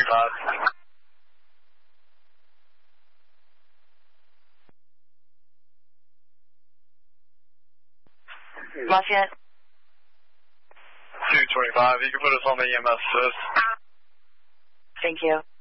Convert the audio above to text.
225. Lafayette. 225, you can put us on the EMS. Thank you.